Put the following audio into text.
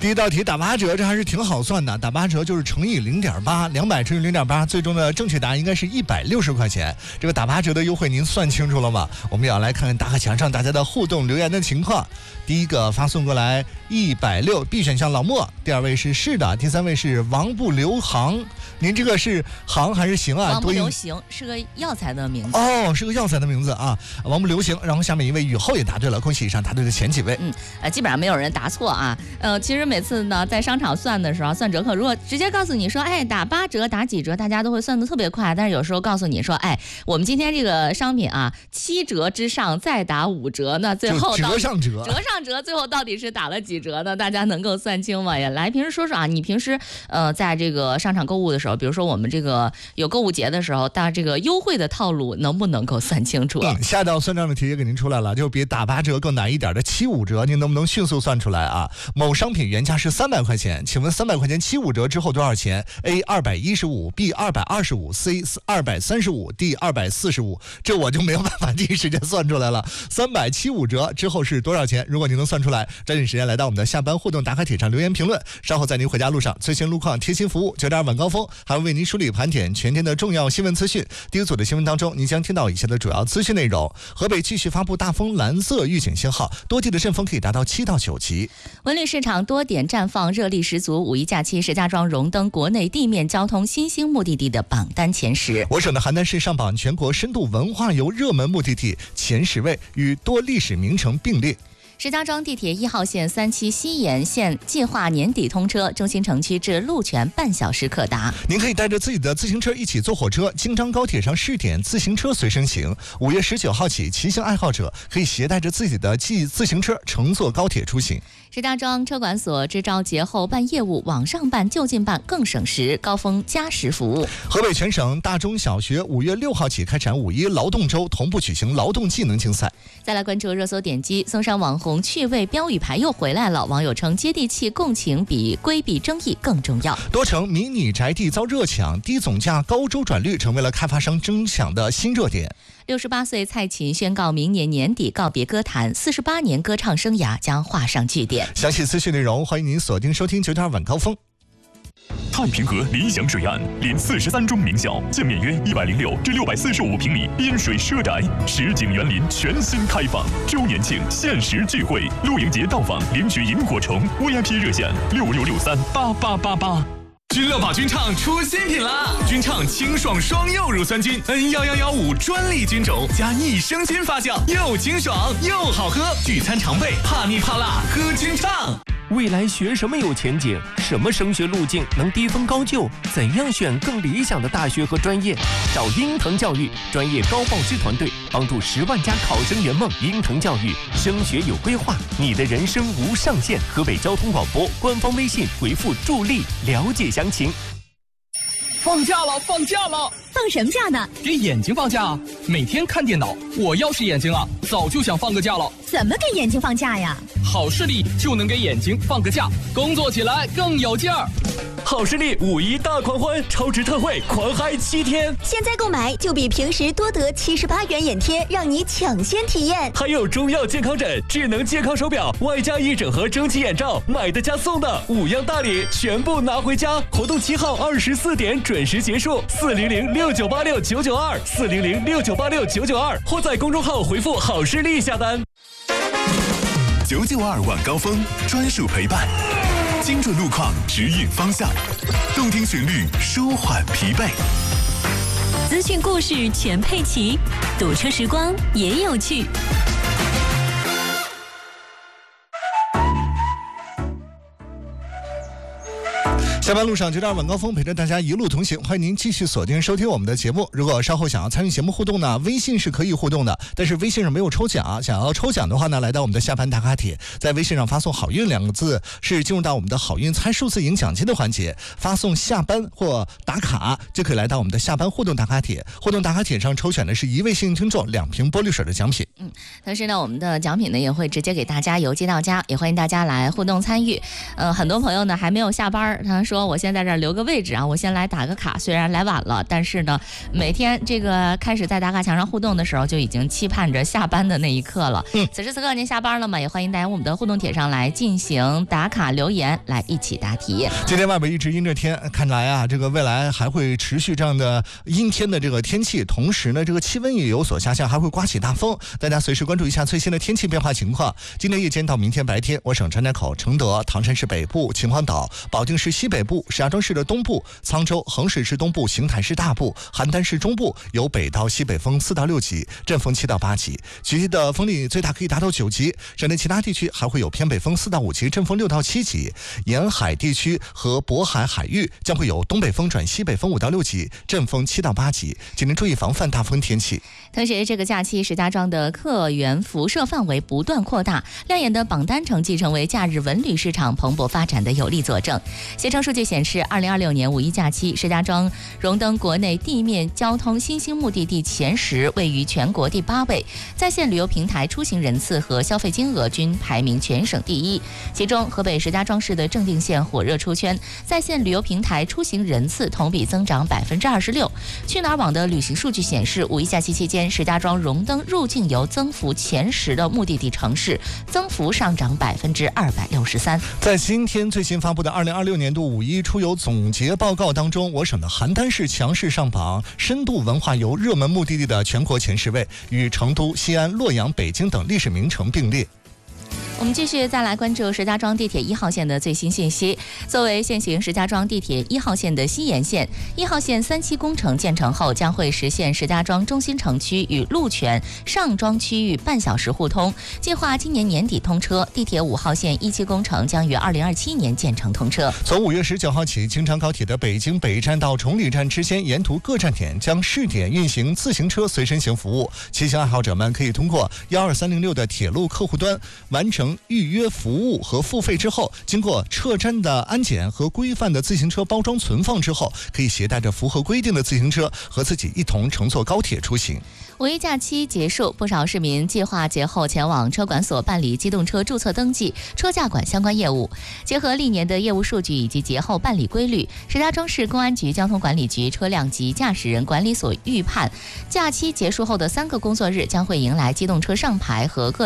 第一道题打8折，这还是挺好算的。打8折就是乘以0.8，200乘以0.8，最终的正确答案应该是160块钱。这个打8折的优惠您算清楚了吗？我们也要来看看大课墙上大家的互动留言的情况。第一个发送过来160 ，B 选项老莫。第二位是的，第三位是王不留行。您这个是行还是行啊？ 王不留行是个药材的名字哦，是个药材的名字啊。王不留行。然后下面一位雨后也答对了，恭喜以上答对的前几位。 基本上没有人答错啊。其实每次呢在商场算的时候算折扣，如果直接告诉你说，哎，打8折打几折，大家都会算得特别快。但是有时候告诉你说，哎，我们今天这个商品啊，7折之上再打5折，那最后折上折， 最后到底是打了几折呢？大家能够算清吗？也来平时说说啊，你平时在这个商场购物的时候，比如说我们这个有购物节的时候，大家这个优惠的套路能不能够算清楚？ 下一道算账的题也给您出来了，就比打8折更难一点的7、5折，您能不能迅速算出来啊？某商品原价是300块钱，请问300块钱7、5折之后多少钱 ？A 215 ，B 225 ，C 235 ，D 245。这我就没有办法第一时间算出来了。300、7、5折之后是多少钱？如果您能算出来，抓紧时间来到我们的下班互动打卡帖上留言评论。稍后在您回家路上，最新路况贴心服务，9点晚高峰还会为您梳理盘点全天的重要新闻资讯。第一组的新闻当中，您将听到以下的主要资讯内容：河北继续发布大风蓝色预警信号，多地的阵风可以达到7到9级。 文旅市场多点绽放，热力十足。5一假期，石家庄荣登国内地面交通新兴目的地的榜单前10。 我省的邯郸市上榜全国深度文化游热门目的地前10位，与多历史名城并列。 石家庄地铁1号线3期西延线计划年底通车，中心城区至鹿泉半小时可达。 您可以带着自己的自行车一起坐火车，京张高铁上试点自行车随身行。5月19号起，骑行爱好者可以携带着自己的自行车乘坐高铁出行。 石家庄车管所支招节后办业务，网上办就近办更省时，高峰加时服务。 河北全省大中小学5月6号起开展5一劳动周，同步举行劳动技能竞赛。 再来关注热搜点击，松山网红趣味标语牌又回来了，网友称接地气共情比规避争议更重要。 多城迷你宅地遭热抢，低总价高周转率成为了开发商争抢的新热点。 68岁蔡琴宣告明年年底告别歌坛，48年歌唱生涯将画上句点。 详细资讯内容，欢迎您锁定收听9点晚高峰。 太平河理想水岸临43中名校，建面约106至645平米滨水奢宅，实景园林全新开放。周年庆限时聚会，露营节到访领取萤火虫 VIP 热线66638888。 君乐宝君畅出新品啦！君畅清爽双柚乳酸菌 N11115专利菌种加益生菌发酵，又清爽又好喝，聚餐常备，怕腻怕辣喝君畅。 未来学什么有前景？什么升学路径能低分高就？怎样选更理想的大学和专业？找英腾教育专业高报知团队，帮助10万家考生圆梦。英腾教育升学有规划，你的人生无上限。河北交通广播官方微信回复助力了解详情。 放假了，放假了！ 放什么假呢？ 给眼睛放假啊！每天看电脑，我要是眼睛啊，早就想放个假了。 怎么给眼睛放假呀？ 好视力就能给眼睛放个假，工作起来更有劲儿。 好视力5一大狂欢，超值特惠，狂嗨7天！ 现在购买就比平时多得78元眼贴，让你抢先体验。 还有中药健康枕、智能健康手表，外加1整盒蒸汽眼罩，买的加送的，5样大礼全部拿回家。活动7号24点准时结束，400698699240069869922，或在公众号回复好视力下单。 992晚高峰专属陪伴，精准路况指引方向，动听旋律舒缓疲惫， 资讯故事全配齐，堵车时光也有趣。 下班路上9点晚高峰陪着大家一路同行，欢迎您继续锁定收听我们的节目。如果稍后想要参与节目互动呢，微信是可以互动的，但是微信上没有抽奖，想要抽奖的话呢，来到我们的下班打卡帖，在微信上发送好运2个字，是进入到我们的好运猜数字赢奖金的环节，发送下班或打卡就可以来到我们的下班互动打卡帖。互动打卡帖上抽选的是1位幸运听众2瓶玻璃水的奖品。 同时呢，我们的奖品呢也会直接给大家邮寄到家，也欢迎大家来互动参与。很多朋友呢还没有下班，他说说我先在这儿留个位置啊，我先来打个卡，虽然来晚了，但是呢，每天这个开始在打卡墙上互动的时候，就已经期盼着下班的那一刻了。此时此刻您下班了吗？也欢迎大家我们的互动帖上来进行打卡留言，来一起答题。 今天外边一直阴着天，看来啊，这个未来还会持续这样的阴天的这个天气，同时呢，这个气温也有所下降，还会刮起大风。大家随时关注一下最新的天气变化情况。今天夜间到明天白天，我省张家口、承德、唐山市北部、秦皇岛、保定市西北部、石家庄市的东部、沧州、衡水市东部、邢台市大部、邯郸市中部有北到西北风4到6级，阵风7到8级，局地的风力最大可以达到9级。省内其他地区还会有偏北风4到5级，阵风6到7级。沿海地区和渤海海域将会有东北风转西北风5到6级，阵风7到8级，请您注意防范大风天气。 同时，这个假期石家庄的客源辐射范围不断扩大，亮眼的榜单成绩成为假日文旅市场蓬勃发展的有力佐证。携程数据显示，2026年5一假期，石家庄荣登国内地面交通新兴目的地前10，位于全国第8位，在线旅游平台出行人次和消费金额均排名全省第1。其中，河北石家庄市的正定县火热出圈，在线旅游平台出行人次同比增长26%。去哪儿网的旅行数据显示，5一假期期间，石家庄荣登入境游增幅前10的目的地城市，增幅上涨263%。 在今天最新发布的2026年度5一出游总结报告当中，我省的邯郸市强势上榜，深度文化游热门目的地的全国前10位，与成都、西安、洛阳、北京等历史名城并列。 我们继续再来关注石家庄地铁1号线的最新信息。作为现行石家庄地铁1号线的西延线，1号线3期工程建成后，将会实现石家庄中心城区与鹿泉、上庄区域半小时互通，计划今年年底通车。地铁5号线1期工程将于2027年建成通车。 从5月19号起，京张高铁的北京北站到崇礼站之间沿途各站点将试点运行自行车随身行服务，骑行爱好者们可以通过12306的铁路客户端完成预约服务和付费之后，经过撤站的安检和规范的自行车包装存放之后，可以携带着符合规定的自行车和自己一同乘坐高铁出行。 5一假期结束，不少市民计划节后前往车管所办理机动车注册登记、车驾管相关业务。结合历年的业务数据以及节后办理规律，石家庄市公安局交通管理局车辆及驾驶人管理所预判，假期结束后的3个工作日将会迎来机动车上牌和各